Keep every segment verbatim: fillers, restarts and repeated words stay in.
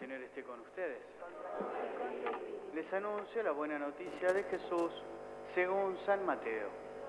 Señor esté con ustedes. Les anuncio la buena noticia de Jesús según San Mateo.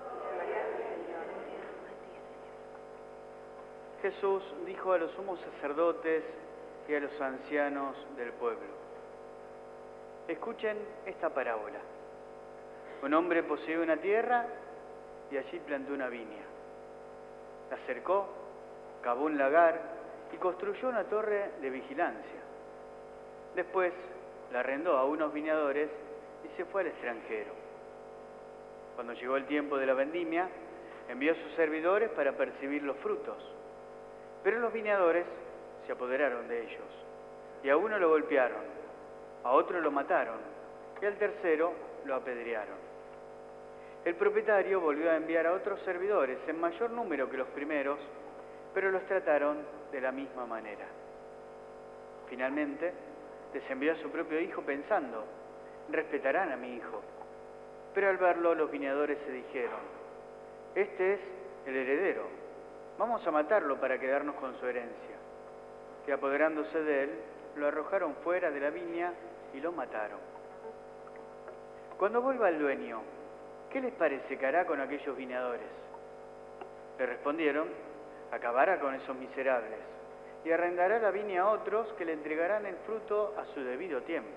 Jesús dijo a los sumos sacerdotes y a los ancianos del pueblo: escuchen esta parábola. Un hombre poseía una tierra y allí plantó una viña. La cercó, cavó un lagar y construyó una torre de vigilancia. Después la arrendó a unos viñadores y se fue al extranjero. Cuando llegó el tiempo de la vendimia, envió a sus servidores para percibir los frutos. Pero los viñadores se apoderaron de ellos, y a uno lo golpearon, a otro lo mataron, y al tercero lo apedrearon. El propietario volvió a enviar a otros servidores en mayor número que los primeros, pero los trataron de la misma manera. Finalmente, les envió a su propio hijo pensando: respetarán a mi hijo. Pero al verlo, los viñadores se dijeron: este es el heredero, vamos a matarlo para quedarnos con su herencia. Y apoderándose de él, lo arrojaron fuera de la viña y lo mataron. Cuando vuelva el dueño, ¿qué les parece que hará con aquellos viñadores? Le respondieron: acabará con esos miserables y arrendará la viña a otros que le entregarán el fruto a su debido tiempo.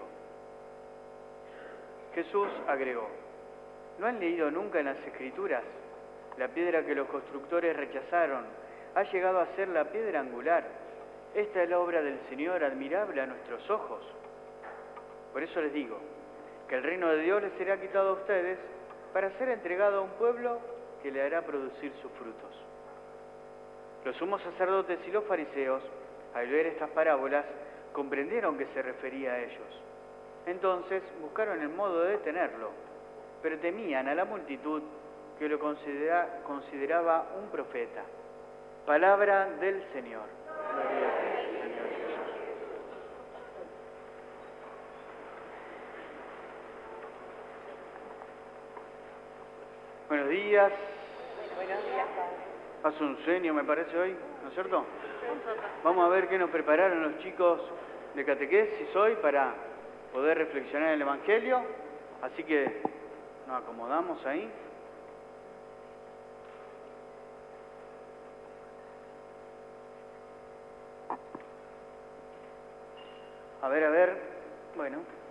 Jesús agregó: ¿no han leído nunca en las Escrituras? La piedra que los constructores rechazaron ha llegado a ser la piedra angular. Esta es la obra del Señor, admirable a nuestros ojos. Por eso les digo que el reino de Dios les será quitado a ustedes para ser entregado a un pueblo que le hará producir sus frutos. Los sumos sacerdotes y los fariseos, al ver estas parábolas, comprendieron que se refería a ellos. Entonces buscaron el modo de detenerlo, pero temían a la multitud que lo considera, consideraba un profeta. Palabra del Señor. Gloria a ti, Señor Jesús. Buenos días. Buenos días, Padre. Hace un sueño, me parece, hoy, ¿no es cierto? Vamos a ver qué nos prepararon los chicos de catequesis hoy para poder reflexionar en el Evangelio. Así que nos acomodamos ahí. A ver, a ver. Bueno.